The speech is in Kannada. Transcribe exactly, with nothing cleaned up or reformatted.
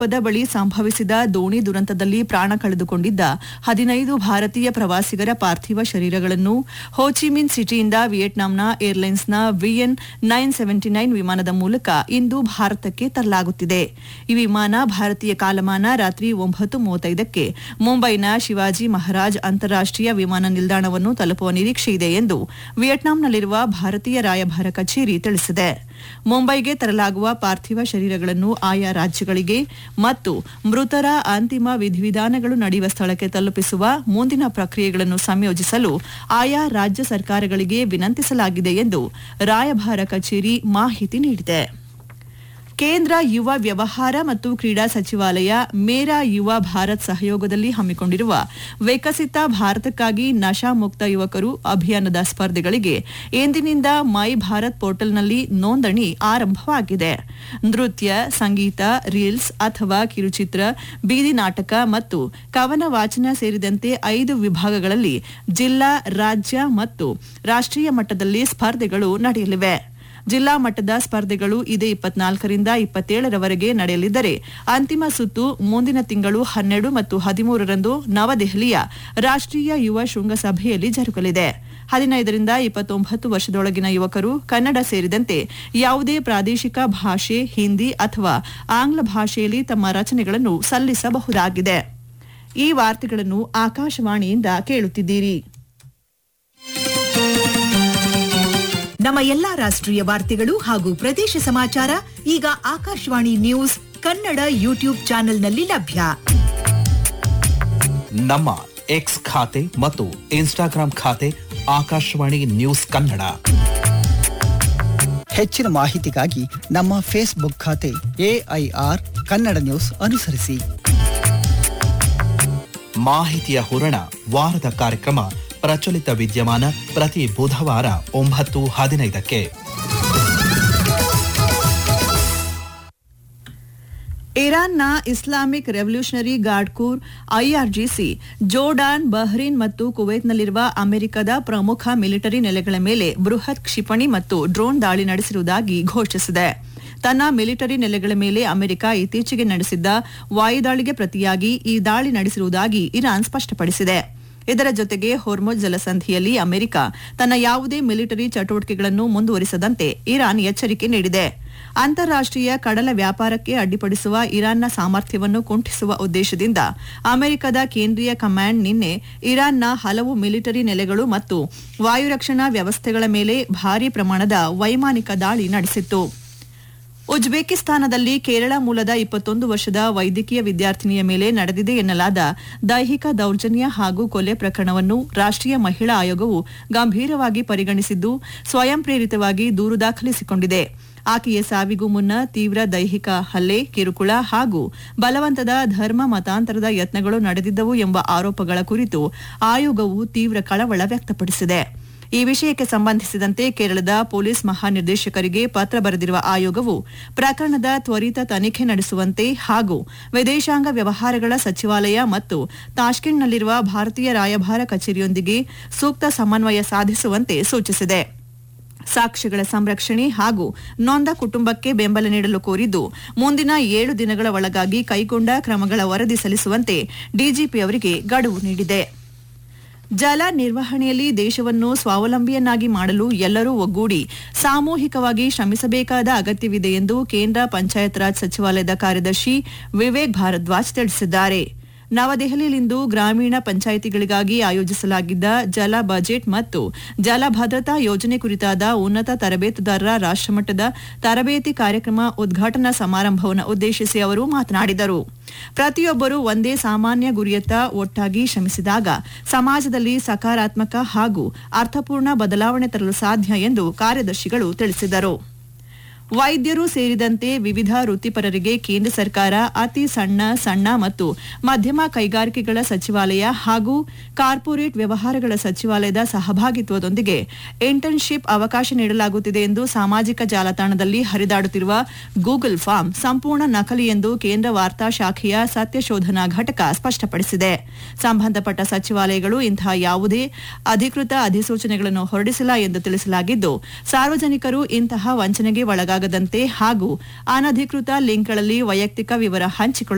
ದ್ವೀಪದ ಬಳಿ ಸಂಭವಿಸಿದ ದೋಣಿ ದುರಂತದಲ್ಲಿ ಪ್ರಾಣ ಕಳೆದುಕೊಂಡಿದ್ದ ಹದಿನೈದು ಭಾರತೀಯ ಪ್ರವಾಸಿಗರ ಪಾರ್ಥಿವ ಶರೀರಗಳನ್ನು ಹೋಚಿಮಿನ್ ಸಿಟಿಯಿಂದ ವಿಯೆಟ್ನಾಂನ ಏರ್ಲೈನ್ಸ್ನ ವಿಎನ್ ನೈನ್ ಸೆವೆಂಟಿ ನೈನ್ ವಿಮಾನದ ಮೂಲಕ ಇಂದು ಭಾರತಕ್ಕೆ ತರಲಾಗುತ್ತಿದೆ. ಈ ವಿಮಾನ ಭಾರತೀಯ ಕಾಲಮಾನ ರಾತ್ರಿ ಒಂಬತ್ತು ಮೂವತ್ತೈದಕ್ಕೆ ಮುಂಬೈನ ಶಿವಾಜಿ ಮಹಾರಾಜ್ ಅಂತಾರಾಷ್ಟೀಯ ವಿಮಾನ ನಿಲ್ದಾಣವನ್ನು ತಲುಪುವ ನಿರೀಕ್ಷೆಯಿದೆ ಎಂದು ವಿಯೆಟ್ನಾಂನಲ್ಲಿರುವ ಭಾರತೀಯ ರಾಯಭಾರ ಕಚೇರಿ ತಿಳಿಸಿದೆ. ಮುಂಬೈಗೆ ತರಲಾಗುವ ಪಾರ್ಥಿವ ಶರೀರಗಳನ್ನು ಆಯಾ ರಾಜ್ಯಗಳಿಗೆ ಮತ್ತು ಮೃತರ ಅಂತಿಮ ವಿಧಿವಿಧಾನಗಳು ನಡೆಯುವ ಸ್ಥಳಕ್ಕೆ ತಲುಪಿಸುವ ಮುಂದಿನ ಪ್ರಕ್ರಿಯೆಗಳನ್ನು ಸಂಯೋಜಿಸಲು ಆಯಾ ರಾಜ್ಯ ಸರ್ಕಾರಗಳಿಗೆ ವಿನಂತಿಸಲಾಗಿದೆ ಎಂದು ರಾಯಭಾರ ಕಚೇರಿ ಮಾಹಿತಿ ನೀಡಿದೆ. ಕೇಂದ್ರ ಯುವ ವ್ಯವಹಾರ ಮತ್ತು ಕ್ರೀಡಾ ಸಚಿವಾಲಯ ಮೇರಾ ಯುವ ಭಾರತ್ ಸಹಯೋಗದಲ್ಲಿ ಹಮ್ಮಿಕೊಂಡಿರುವ ವಿಕಸಿತ ಭಾರತಕ್ಕಾಗಿ ನಶಾಮುಕ್ತ ಯುವಕರು ಅಭಿಯಾನದ ಸ್ಪರ್ಧೆಗಳಿಗೆ ಇಂದಿನಿಂದ ಮೈ ಭಾರತ್ ಪೋರ್ಟಲ್ನಲ್ಲಿ ನೋಂದಣಿ ಆರಂಭವಾಗಿದೆ. ನೃತ್ಯ, ಸಂಗೀತ, ರೀಲ್ಸ್ ಅಥವಾ ಕಿರುಚಿತ್ರ, ಬೀದಿ ನಾಟಕ ಮತ್ತು ಕವನ ವಾಚನ ಸೇರಿದಂತೆ ಐದು ವಿಭಾಗಗಳಲ್ಲಿ ಜಿಲ್ಲಾ, ರಾಜ್ಯ ಮತ್ತು ರಾಷ್ಟ್ರೀಯ ಮಟ್ಟದಲ್ಲಿ ಸ್ಪರ್ಧೆಗಳು ನಡೆಯಲಿವೆ. ಜಿಲ್ಲಾ ಮಟ್ಟದ ಸ್ಪರ್ಧೆಗಳು ಇದೇ ಇಪ್ಪತ್ನಾಲ್ಕರಿಂದ ಇಪ್ಪತ್ತೇಳರವರೆಗೆ ನಡೆಯಲಿದ್ದರೆ ಅಂತಿಮ ಸುತ್ತು ಮುಂದಿನ ತಿಂಗಳು ಹನ್ನೆರಡು ಮತ್ತು ಹದಿಮೂರರಂದು ನವದೆಹಲಿಯ ರಾಷ್ಟ್ರೀಯ ಯುವ ಶೃಂಗಸಭೆಯಲ್ಲಿ ಜರುಗಲಿದೆ. ಹದಿನೈದರಿಂದ ಇಪ್ಪತ್ತೊಂಬತ್ತು ವರ್ಷದೊಳಗಿನ ಯುವಕರು ಕನ್ನಡ ಸೇರಿದಂತೆ ಯಾವುದೇ ಪ್ರಾದೇಶಿಕ ಭಾಷೆ, ಹಿಂದಿ ಅಥವಾ ಆಂಗ್ಲ ಭಾಷೆಯಲ್ಲಿ ತಮ್ಮ ರಚನೆಗಳನ್ನು ಸಲ್ಲಿಸಬಹುದಾಗಿದೆ. ಈ ವಾರ್ತೆಗಳನ್ನು ಆಕಾಶವಾಣಿಯಿಂದ ಕೇಳುತ್ತಿದ್ದೀರಿ. ನಮ್ಮ ಎಲ್ಲಾ ರಾಷ್ಟ್ರೀಯ ವಾರ್ತೆಗಳು ಹಾಗೂ ಪ್ರದೇಶ ಸಮಾಚಾರ ಈಗ ಆಕಾಶವಾಣಿ ನ್ಯೂಸ್ ಕನ್ನಡ ಯೂಟ್ಯೂಬ್ ಚಾನೆಲ್ನಲ್ಲಿ ಲಭ್ಯ. ನಮ್ಮ ಎಕ್ಸ್ ಖಾತೆ ಮತ್ತು ಇನ್ಸ್ಟಾಗ್ರಾಂ ಖಾತೆ ಆಕಾಶವಾಣಿ ನ್ಯೂಸ್ ಕನ್ನಡ. ಹೆಚ್ಚಿನ ಮಾಹಿತಿಗಾಗಿ ನಮ್ಮ ಫೇಸ್ಬುಕ್ ಖಾತೆ ಎಐಆರ್ ಕನ್ನಡ ನ್ಯೂಸ್ ಅನುಸರಿಸಿ. ಮಾಹಿತಿಯ ಹೂರಣ ವಾರದ ಕಾರ್ಯಕ್ರಮ ಪ್ರಚಲಿತ ವಿದ್ಯಮಾನ ಪ್ರತಿ ಬುಧವಾರ ಒಂಬತ್ತು ಹದಿನೈದಕ್ಕೆ. ಇರಾನ್ನ Islamic revolutionary guard core IRGC Jordan, Bahrain ಮತ್ತು ಕುವೈತ್ನಲ್ಲಿರುವ ಅಮೆರಿಕದ ಪ್ರಮುಖ ಮಿಲಿಟರಿ ನೆಲೆಗಳ ಮೇಲೆ ಬೃಹತ್ ಕ್ಷಿಪಣಿ ಮತ್ತು ಡ್ರೋನ್ ದಾಳಿ ನಡೆಸಿರುವುದಾಗಿ ಘೋಷಿಸಿದೆ. ತನ್ನ ಮಿಲಿಟರಿ ನೆಲೆಗಳ ಮೇಲೆ ಅಮೆರಿಕ ಇತ್ತೀಚೆಗೆ ನಡೆಸಿದ್ದ ವಾಯುದಾಳಿಗೆ ಪ್ರತಿಯಾಗಿ ಈ ದಾಳಿ ನಡೆಸಿರುವುದಾಗಿ ಇರಾನ್ ಸ್ಪಷ್ಟಪಡಿಸಿದೆ. ಇದರ ಜೊತೆಗೆ ಹೊರ್ಮುಜ್ ಜಲಸಂಧಿಯಲ್ಲಿ ಅಮೆರಿಕ ತನ್ನ ಯಾವುದೇ ಮಿಲಿಟರಿ ಚಟುವಟಿಕೆಗಳನ್ನು ಮುಂದುವರಿಸದಂತೆ ಇರಾನ್ ಎಚ್ಚರಿಕೆ ನೀಡಿದೆ. ಅಂತಾರಾಷ್ಟೀಯ ಕಡಲ ವ್ಯಾಪಾರಕ್ಕೆ ಅಡ್ಡಿಪಡಿಸುವ ಇರಾನ್ನ ಸಾಮರ್ಥ್ಯವನ್ನು ಕುಂಠಿಸುವ ಉದ್ದೇಶದಿಂದ ಅಮೆರಿಕದ ಕೇಂದ್ರೀಯ ಕಮಾಂಡ್ ನಿನ್ನೆ ಇರಾನ್ನ ಹಲವು ಮಿಲಿಟರಿ ನೆಲೆಗಳು ಮತ್ತು ವಾಯುರಕ್ಷಣಾ ವ್ಯವಸ್ಥೆಗಳ ಮೇಲೆ ಭಾರೀ ಪ್ರಮಾಣದ ವೈಮಾನಿಕ ದಾಳಿ ನಡೆಸಿತ್ತು. ಉಜ್ಬೇಕಿಸ್ತಾನದಲ್ಲಿ ಕೇರಳ ಮೂಲದ ಇಪ್ಪತ್ತೊಂದು ವರ್ಷದ ವೈದ್ಯಕೀಯ ವಿದ್ಯಾರ್ಥಿನಿಯ ಮೇಲೆ ನಡೆದಿದೆ ಎನ್ನಲಾದ ದೈಹಿಕ ದೌರ್ಜನ್ಯ ಹಾಗೂ ಕೊಲೆ ಪ್ರಕರಣವನ್ನು ರಾಷ್ಟ್ರೀಯ ಮಹಿಳಾ ಆಯೋಗವು ಗಂಭೀರವಾಗಿ ಪರಿಗಣಿಸಿದ್ದು ಸ್ವಯಂ ಪ್ರೇರಿತವಾಗಿ ದೂರು ದಾಖಲಿಸಿಕೊಂಡಿದೆ. ಆಕೆಯ ಸಾವಿಗೂ ಮುನ್ನ ತೀವ್ರ ದೈಹಿಕ ಹಲ್ಲೆ, ಕಿರುಕುಳ ಹಾಗೂ ಬಲವಂತದ ಧರ್ಮ ಮತಾಂತರದ ಯತ್ನಗಳು ನಡೆದಿದ್ದವು ಎಂಬ ಆರೋಪಗಳ ಕುರಿತು ಆಯೋಗವು ತೀವ್ರ ಕಳವಳ ವ್ಯಕ್ತಪಡಿಸಿದೆ. ಈ ವಿಷಯಕ್ಕೆ ಸಂಬಂಧಿಸಿದಂತೆ ಕೇರಳದ ಪೊಲೀಸ್ ಮಹಾನಿರ್ದೇಶಕರಿಗೆ ಪತ್ರ ಬರೆದಿರುವ ಆಯೋಗವು ಪ್ರಕರಣದ ತ್ವರಿತ ತನಿಖೆ ನಡೆಸುವಂತೆ ಹಾಗೂ ವಿದೇಶಾಂಗ ವ್ಯವಹಾರಗಳ ಸಚಿವಾಲಯ ಮತ್ತು ತಾಷ್ಕೆಂಟ್ನಲ್ಲಿರುವ ಭಾರತೀಯ ರಾಯಭಾರ ಕಚೇರಿಯೊಂದಿಗೆ ಸೂಕ್ತ ಸಮನ್ವಯ ಸಾಧಿಸುವಂತೆ ಸೂಚಿಸಿದೆ. ಸಾಕ್ಷ್ಯಗಳ ಸಂರಕ್ಷಣೆ ಹಾಗೂ ನೊಂದ ಕುಟುಂಬಕ್ಕೆ ಬೆಂಬಲ ನೀಡಲು ಕೋರಿದ್ದು ಮುಂದಿನ ಏಳು ದಿನಗಳ ಒಳಗಾಗಿ ಕೈಗೊಂಡ ಕ್ರಮಗಳ ವರದಿ ಸಲ್ಲಿಸುವಂತೆ ಡಿಜಿಪಿ ಅವರಿಗೆ ಗಡುವು ನೀಡಿದೆ. ಜಲ ನಿರ್ವಹಣೆಯಲ್ಲಿ ದೇಶವನ್ನು ಸ್ವಾವಲಂಬಿಯನ್ನಾಗಿ ಮಾಡಲು ಎಲ್ಲರೂ ಒಗ್ಗೂಡಿ ಸಾಮೂಹಿಕವಾಗಿ ಶ್ರಮಿಸಬೇಕಾದ ಅಗತ್ಯವಿದೆ ಎಂದು ಕೇಂದ್ರ ಪಂಚಾಯತ್ ರಾಜ್ ಸಚಿವಾಲಯದ ಕಾರ್ಯದರ್ಶಿ ವಿವೇಕ್ ಭಾರದ್ವಾಜ್ ತಿಳಿಸಿದ್ದಾರೆ. ನವದೆಹಲಿಯಲ್ಲಿಂದು ಗ್ರಾಮೀಣ ಪಂಚಾಯಿತಿಗಳಿಗಾಗಿ ಆಯೋಜಿಸಲಾಗಿದ್ದ ಜಲ ಬಜೆಟ್ ಮತ್ತು ಜಲ ಭದ್ರತಾ ಯೋಜನೆ ಕುರಿತಾದ ಉನ್ನತ ತರಬೇತುದಾರರ ರಾಷ್ಟ್ರಮಟ್ಟದ ತರಬೇತಿ ಕಾರ್ಯಕ್ರಮ ಉದ್ಘಾಟನಾ ಸಮಾರಂಭವನ್ನು ಉದ್ದೇಶಿಸಿ ಅವರು ಮಾತನಾಡಿದರು. ಪ್ರತಿಯೊಬ್ಬರೂ ಒಂದೇ ಸಾಮಾನ್ಯ ಗುರಿಯತ್ತ ಒಟ್ಟಾಗಿ ಶ್ರಮಿಸಿದಾಗ ಸಮಾಜದಲ್ಲಿ ಸಕಾರಾತ್ಮಕ ಹಾಗೂ ಅರ್ಥಪೂರ್ಣ ಬದಲಾವಣೆ ತರಲು ಸಾಧ್ಯ ಎಂದು ಕಾರ್ಯದರ್ಶಿಗಳು ತಿಳಿಸಿದರು. ವೈದ್ಯರು ಸೇರಿದಂತೆ ವಿವಿಧ ವೃತ್ತಿಪರರಿಗೆ ಕೇಂದ್ರ ಸರ್ಕಾರ ಅತಿ ಸಣ್ಣ ಸಣ್ಣ ಮತ್ತು ಮಧ್ಯಮ ಕೈಗಾರಿಕೆಗಳ ಸಚಿವಾಲಯ ಹಾಗೂ ಕಾರ್ಪೊರೇಟ್ ವ್ಯವಹಾರಗಳ ಸಚಿವಾಲಯದ ಸಹಭಾಗಿತ್ವದೊಂದಿಗೆ ಇಂಟರ್ನ್ಶಿಪ್ ಅವಕಾಶ ನೀಡಲಾಗುತ್ತಿದೆ ಎಂದು ಸಾಮಾಜಿಕ ಜಾಲತಾಣದಲ್ಲಿ ಹರಿದಾಡುತ್ತಿರುವ ಗೂಗಲ್ ಫಾರ್ಮ್ ಸಂಪೂರ್ಣ ನಕಲಿ ಎಂದು ಕೇಂದ್ರ ವಾರ್ತಾ ಶಾಖೆಯ ಸತ್ಯಶೋಧನಾ ಘಟಕ ಸ್ಪಷ್ಟಪಡಿಸಿದೆ. ಸಂಬಂಧಪಟ್ಟ ಸಚಿವಾಲಯಗಳು ಇಂತಹ ಯಾವುದೇ ಅಧಿಕೃತ ಅಧಿಸೂಚನೆಗಳನ್ನು ಹೊರಡಿಸಿಲ್ಲ ಎಂದು ತಿಳಿಸಲಾಗಿದ್ದು, ಸಾರ್ವಜನಿಕರು ಇಂತಹ ವಂಚನೆಗೆ ಒಳಗಾಗದಂತೆ ಹಾಗೂ ಅನಧಿಕೃತ ಲಿಂಕ್ಗಳಲ್ಲಿ ವೈಯಕ್ತಿಕ ವಿವರ ಹಂಚಿಕೊಳ್ಳ